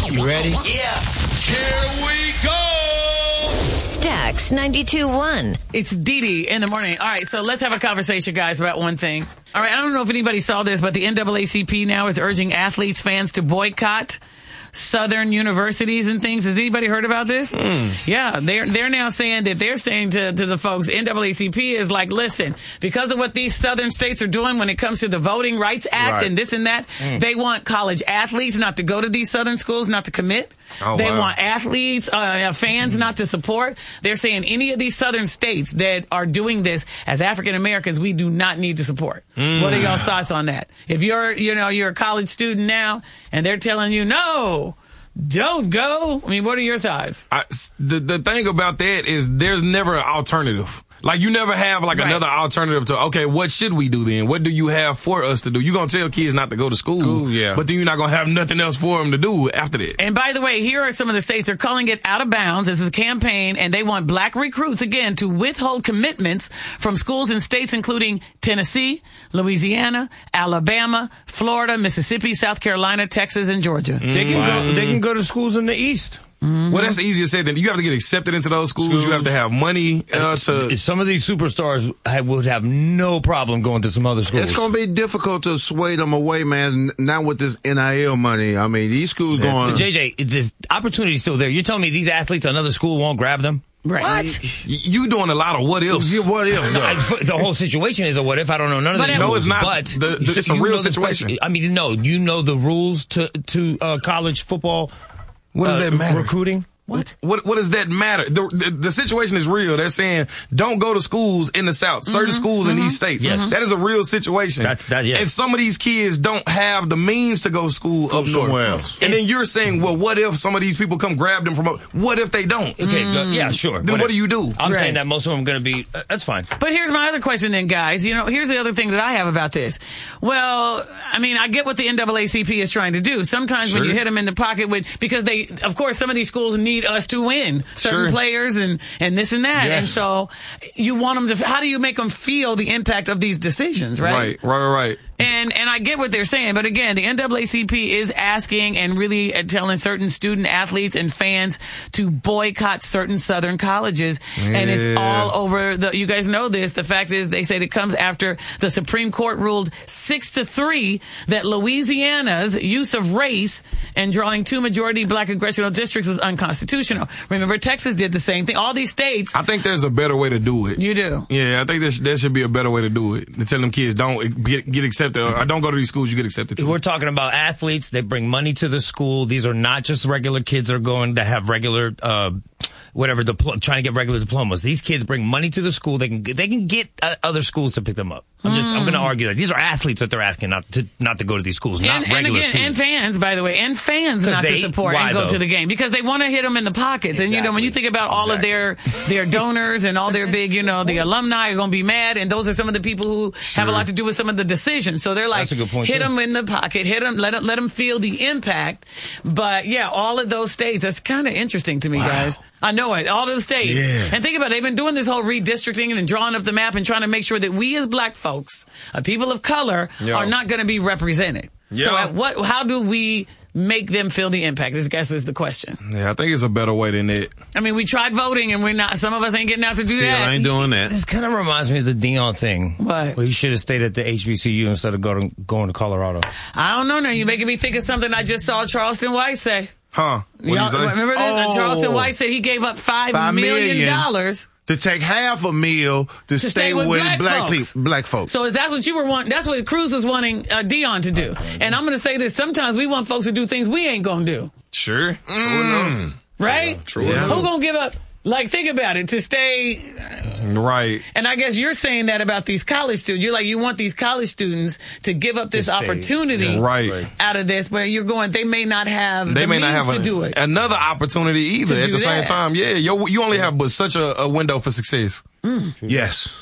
You ready? Yeah. Here we go. Stax 92.1. It's Dee Dee in the morning. All right, so let's have a conversation, guys, about one thing. All right, I don't know if anybody saw this, but the NAACP now is urging athletes, fans to boycott Southern universities and things. Has anybody heard about this? Yeah, they're now saying that they're saying to the folks, NAACP is like, listen, because of what these Southern states are doing when it comes to the Voting Rights Act and this and that, they want college athletes not to go to these Southern schools, not to commit. They want athletes, fans not to support. They're saying any of these Southern states that are doing this as African Americans, we do not need to support. What are y'all's thoughts on that? If you're a college student now and they're telling you, no, don't go. I mean, what are your thoughts? The thing about that is there's never an alternative. Like, you never have, another alternative to, okay, what should we do then? What do you have for us to do? You're going to tell kids not to go to school, but then you're not going to have nothing else for them to do after that. And by the way, here are some of the states. They're calling it out of bounds. This is a campaign, and they want black recruits, again, to withhold commitments from schools in states including Tennessee, Louisiana, Alabama, Florida, Mississippi, South Carolina, Texas, and Georgia. They can go to schools in the East. Well, that's easier said than you have to get accepted into those schools. You have to have money to. Some of these superstars would have no problem going to some other schools. It's going to be difficult to sway them away, man. Not with this NIL money. I mean, these schools going. JJ, this opportunity's still there. You're telling me these athletes, another school won't grab them? Right. What? You doing a lot of what ifs. What ifs? The whole situation is a what if. I don't know none of these. No, rules, it's not. But it's a real situation. I mean, no. You know the rules to college football. What does that matter? Recruiting. What does that matter? The situation is real. They're saying don't go to schools in the South, certain schools in these states. Yes. That is a real situation. Yes. And some of these kids don't have the means to go to school up somewhere north. else. And then you're saying, well, what if some of these people come grab them from what if they don't? Okay, yeah, sure. Then what do you do? I'm saying that most of them are going to be, that's fine. But here's my other question then, guys. Here's the other thing that I have about this. Well, I mean, I get what the NAACP is trying to do. Sometimes when you hit them in the pocket because of course, some of these schools need us to win. Certain players and this and that. Yes. And so you want them to, how do you make them feel the impact of these decisions, right? Right. And I get what they're saying, but again, the NAACP is asking and really telling certain student athletes and fans to boycott certain Southern colleges. And it's all over you guys know this. The fact is they said it comes after the Supreme Court ruled 6-3 that Louisiana's use of race and drawing 2 majority black congressional districts was unconstitutional. Remember, Texas did the same thing. All these states. I think there's a better way to do it. You do? Yeah, I think there should be a better way to do it. To tell them kids don't get accepted. Or don't go to these schools, you get accepted too. We're talking about athletes. They bring money to the school. These are not just regular kids that are going to have regular, trying to get regular diplomas. These kids bring money to the school. They can get other schools to pick them up. I'm going to argue that these are athletes that they're asking not to go to these schools, not regular students. And fans, by the way, and fans not to support and go to the game because they want to hit them in the pockets. Exactly. And when you think about all of their donors and all their big, the alumni are going to be mad, and those are some of the people who have a lot to do with some of the decisions. So they're like, hit them in the pocket, hit them, let them feel the impact. But yeah, all of those states, that's kind of interesting to me, guys. I know it. All those states. Yeah. And think about it. They've been doing this whole redistricting and drawing up the map and trying to make sure that we as black folks, people of color, are not going to be represented. So how do we make them feel the impact? I guess is the question. Yeah, I think it's a better way than that. I mean, we tried voting and some of us ain't getting out to do that. I ain't doing that. This kind of reminds me of the Dion thing. What? Well, he should have stayed at the HBCU instead of going to Colorado. I don't know now. You're making me think of something I just saw Charleston White say. Huh? What did he say? Remember this? Charleston White said he gave up $5 million to take half a meal to stay with black folks. So is that what you were wanting? That's what Cruz was wanting Dion to do. And I'm going to say this. Sometimes we want folks to do things we ain't going to do. Sure. True enough. Right? True enough. Who going to give up? Like, think about it, to stay. Right. And I guess you're saying that about these college students. You're like, you want these college students to give up this opportunity out of this, but you're going, they may not have the means to do it. Another opportunity either at the same time. Yeah, you only have but such a window for success. Yes.